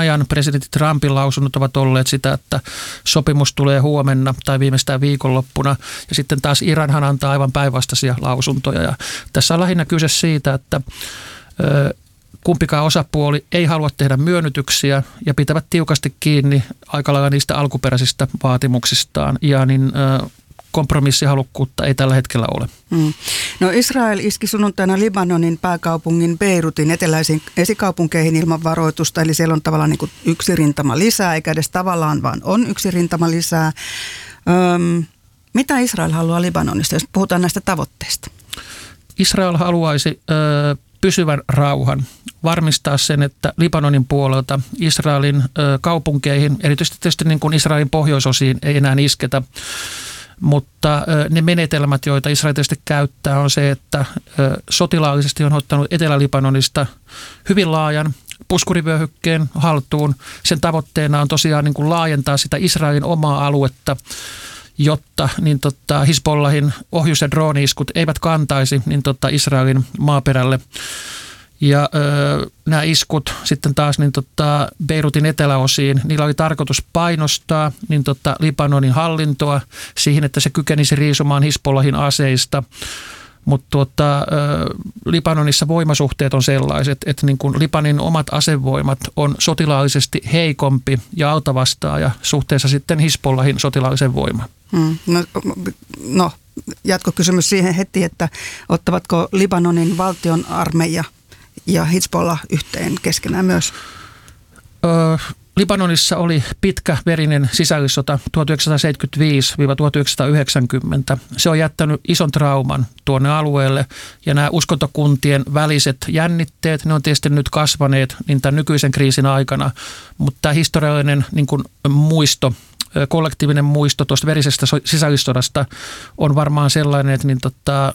ajan presidentti Trumpin lausunnot ovat olleet sitä, että sopimus tulee huomenna tai viimeistään viikonloppuna. Ja sitten taas Iranhan antaa aivan päinvastaisia lausuntoja. Ja tässä on lähinnä kyse siitä, että kumpikaan osapuoli ei halua tehdä myönnytyksiä ja pitävät tiukasti kiinni aika lailla niistä alkuperäisistä vaatimuksistaan. Ja niin kompromissihalukkuutta ei tällä hetkellä ole. No Israel iski sunnuntaina Libanonin pääkaupungin Beirutin eteläisiin esikaupunkeihin ilman varoitusta, eli siellä on tavallaan niin kuin yksi rintama lisää, eikä edes tavallaan, vaan on yksi rintama lisää. Mitä Israel haluaa Libanonista, jos puhutaan näistä tavoitteista? Israel haluaisi pysyvän rauhan, varmistaa sen, että Libanonin puolelta Israelin kaupunkeihin, erityisesti tietysti niin kuin Israelin pohjoisosiin ei enää isketä, mutta ne menetelmät, joita Israel tietysti käyttää, on se, että sotilaallisesti on ottanut Etelä-Libanonista hyvin laajan puskurivyöhykkeen haltuun. Sen tavoitteena on tosiaan niin kuin laajentaa sitä Israelin omaa aluetta, jotta niin Hizbollahin ohjus- ja drooni-iskut eivät kantaisi niin Israelin maaperälle. Ja nämä iskut sitten taas niin Beirutin eteläosiin, niillä oli tarkoitus painostaa niin Libanonin hallintoa siihen, että se kykenisi riisumaan Hizbollahin aseista. Mutta Libanonissa voimasuhteet on sellaiset, että niin kuin Libanin omat asevoimat on sotilaallisesti heikompi ja altavastaaja suhteessa sitten Hizbollahin sotilaalliseen voimaan. No, jatkokysymys siihen heti, että ottavatko Libanonin valtion armeija ja Hizbollah yhteen keskenään myös? Libanonissa oli pitkä verinen sisällissota 1975-1990. Se on jättänyt ison trauman tuonne alueelle ja nämä uskontokuntien väliset jännitteet, ne on tietysti nyt kasvaneet niin tämän nykyisen kriisin aikana, mutta tämä historiallinen niin kuin muisto, kollektiivinen muisto tuosta verisestä sisällissodasta on varmaan sellainen, että niin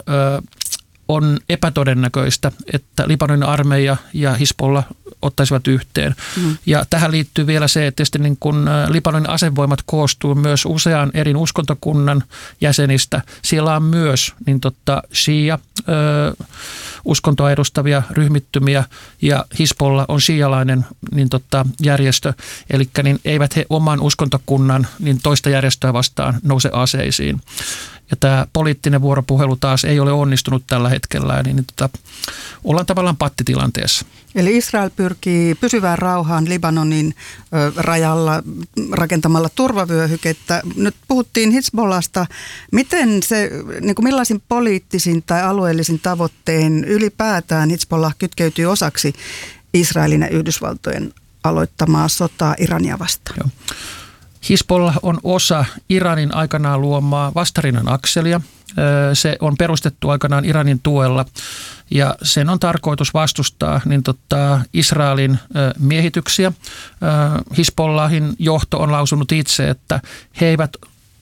on epätodennäköistä, että Libanonin armeija ja Hizbollah ottaisivat yhteen. Ja tähän liittyy vielä se, että tietysti niin kun Libanonin asevoimat koostuu myös usean eri uskontokunnan jäsenistä. Siellä on myös niin shia uskontoa edustavia ryhmittymiä ja Hizbollah on shialainen niin järjestö. Eli niin eivät he oman uskontokunnan niin toista järjestöä vastaan nouse aseisiin. Ja tämä poliittinen vuoropuhelu taas ei ole onnistunut tällä hetkellä, niin ollaan tavallaan pattitilanteessa. Eli Israel pyrkii pysyvään rauhaan Libanonin rajalla rakentamalla turvavyöhykettä. Nyt puhuttiin Hizbollahsta. Miten se, niin kuin millaisin poliittisin tai alueellisin tavoitteen ylipäätään Hizbollah kytkeytyy osaksi Israelin ja Yhdysvaltojen aloittamaa sotaa Irania vastaan? Joo. Hizbollah on osa Iranin aikanaan luomaa vastarinnan akselia. Se on perustettu aikanaan Iranin tuella ja sen on tarkoitus vastustaa niin Israelin miehityksiä. Hizbollahin johto on lausunut itse, että he eivät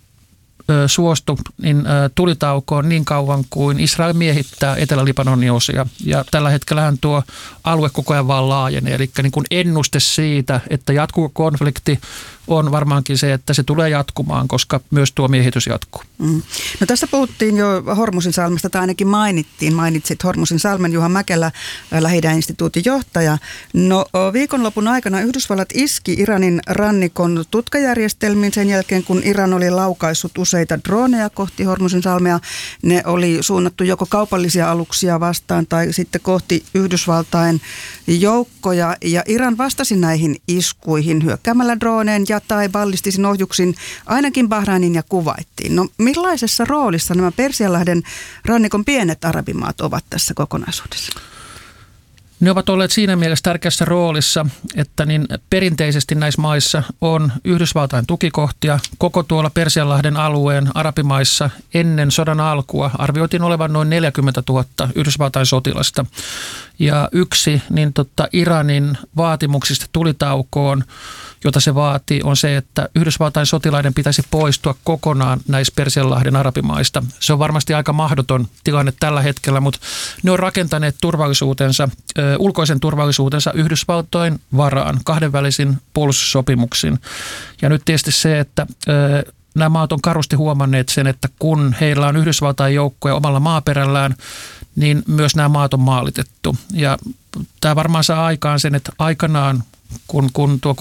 suostu tulitaukoon niin kauan kuin Israel miehittää Etelä-Libanonin osia. Ja tällä hetkellähän tuo alue koko ajan vaan laajenee. Eli niin kuin ennuste siitä, että jatkuu konflikti, on varmaankin se, että se tulee jatkumaan, koska myös tuo miehitys jatkuu. No tässä puhuttiin jo Hormusin salmesta, tai ainakin mainitsit Hormusin salmen, Juha Mäkelä, Lähi-idän instituutin johtaja. No viikonlopun aikana Yhdysvallat iski Iranin rannikon tutkajärjestelmiin sen jälkeen, kun Iran oli laukaissut useita droneja kohti Hormusin salmea. Ne oli suunnattu joko kaupallisia aluksia vastaan tai sitten kohti Yhdysvaltain joukkoja, ja Iran vastasi näihin iskuihin hyökkäämällä droneen ja tai ballistisin ohjuksin ainakin Bahrainin ja Kuwaitiin. No millaisessa roolissa nämä Persianlahden rannikon pienet arabimaat ovat tässä kokonaisuudessa? Ne ovat olleet siinä mielessä tärkeässä roolissa, että niin perinteisesti näissä maissa on Yhdysvaltain tukikohtia. Koko tuolla Persianlahden alueen arabimaissa ennen sodan alkua arvioitiin olevan noin 40 000 Yhdysvaltain sotilasta. Ja yksi niin Iranin vaatimuksista tulitaukoon, jota se vaatii, on se, että Yhdysvaltain sotilaiden pitäisi poistua kokonaan näistä Persianlahden arabimaista. Se on varmasti aika mahdoton tilanne tällä hetkellä, mutta ne on rakentaneet turvallisuutensa, ulkoisen turvallisuutensa Yhdysvaltojen varaan kahdenvälisin puolustussopimuksin. Ja nyt tietysti se, että nämä maat on karusti huomanneet sen, että kun heillä on Yhdysvaltain joukkoja omalla maaperällään, niin myös nämä maat on maalitettu. Ja tämä varmaan saa aikaan sen, että aikanaan, kun tuo